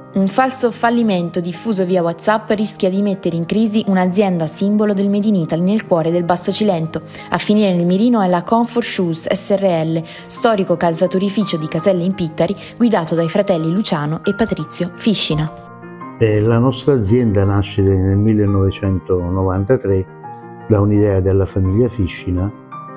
Un falso fallimento diffuso via WhatsApp rischia di mettere in crisi un'azienda simbolo del Made in Italy nel cuore del Basso Cilento. A finire nel mirino è la Comfort Shoes SRL, storico calzaturificio di Caselle in Pittari, guidato dai fratelli Luciano e Patrizio Fiscina. La nostra azienda nasce nel 1993 da un'idea della famiglia Fiscina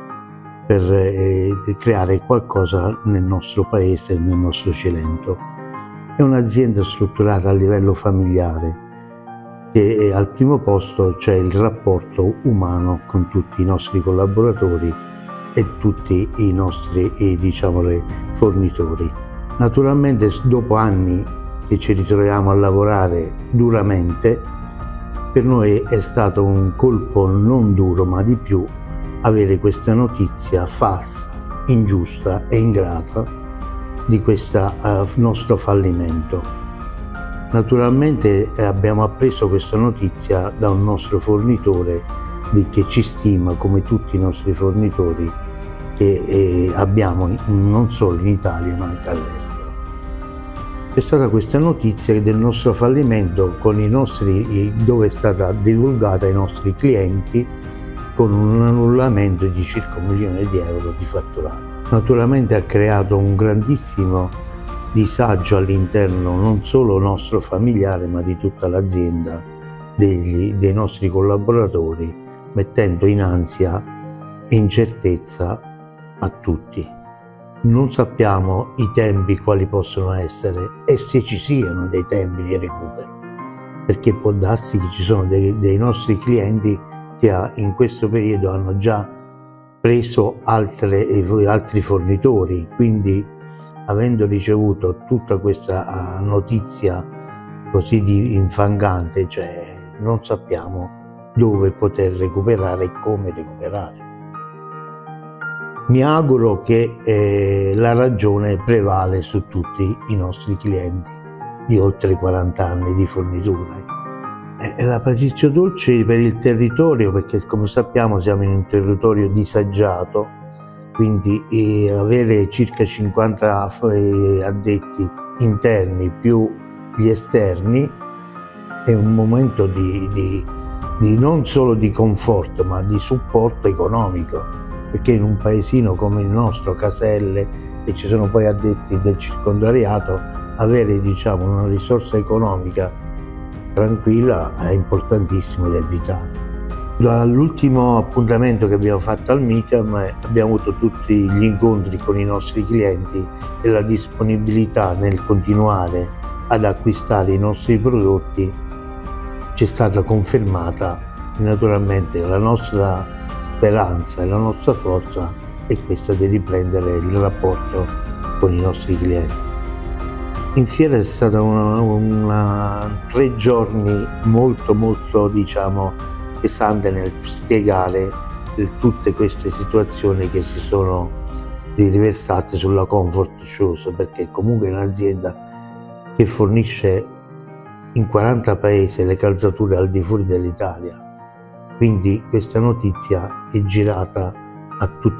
per creare qualcosa nel nostro paese, nel nostro Cilento. È un'azienda strutturata a livello familiare e al primo posto c'è il rapporto umano con tutti i nostri collaboratori e tutti i nostri fornitori. Naturalmente dopo anni che ci ritroviamo a lavorare duramente, per noi è stato un colpo non duro ma di più avere questa notizia falsa, ingiusta e ingrata di questo nostro fallimento. Naturalmente abbiamo appreso questa notizia da un nostro fornitore che ci stima come tutti i nostri fornitori che abbiamo non solo in Italia ma anche all'estero. C'è stata questa notizia del nostro fallimento dove è stata divulgata ai nostri clienti con un annullamento di circa €1 milione di fatturato. Naturalmente ha creato un grandissimo disagio all'interno non solo nostro familiare ma di tutta l'azienda, dei nostri collaboratori, mettendo in ansia e incertezza a tutti. Non sappiamo i tempi quali possono essere e se ci siano dei tempi di recupero, perché può darsi che ci sono dei nostri clienti che in questo periodo hanno già preso altri fornitori, quindi avendo ricevuto tutta questa notizia così infangante, non sappiamo dove poter recuperare e come recuperare. Mi auguro che la ragione prevale su tutti i nostri clienti di oltre 40 anni di fornitura. La Patrizio Dolci per il territorio, perché come sappiamo siamo in un territorio disagiato, quindi avere circa 50 addetti interni più gli esterni è un momento di non solo di conforto ma di supporto economico, perché in un paesino come il nostro, Caselle, e ci sono poi addetti del circondariato, avere una risorsa economica tranquilla è importantissimo ed è vitale. Dall'ultimo appuntamento che abbiamo fatto al MICAM abbiamo avuto tutti gli incontri con i nostri clienti e la disponibilità nel continuare ad acquistare i nostri prodotti ci è stata confermata e naturalmente la nostra speranza e la nostra forza è questa di riprendere il rapporto con i nostri clienti. In fiera è stata 3 giorni molto pesante nel spiegare tutte queste situazioni che si sono riversate sulla Comfort Shoes, perché comunque è un'azienda che fornisce in 40 paesi le calzature al di fuori dell'Italia, quindi questa notizia è girata a tutti